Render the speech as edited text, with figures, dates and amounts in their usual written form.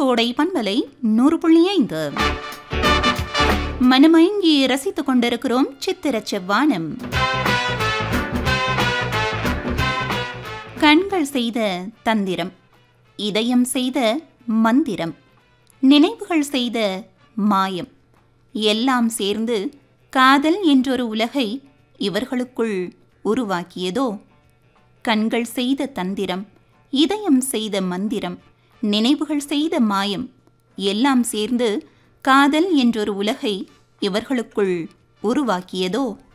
கோடை பண்பலை 100.5 மனமயங்கி ரசித்துக் கொண்டிருக்கிறோம். சித்திர செவ்வானம். கண்கள் செய்த தந்திரம், இதயம் செய்த மந்திரம், நினைவுகள் செய்த மாயம் எல்லாம் சேர்ந்து காதல் என்றொரு உலகை இவர்களுக்குள் உருவாக்கியதோ. கண்கள் செய்த தந்திரம், இதயம் செய்த மந்திரம், நினைவுகள் செய்த மாயம் எல்லாம் சேர்ந்து காதல் என்றொரு உலகை இவர்களுக்குள் உருவாக்கியதோ.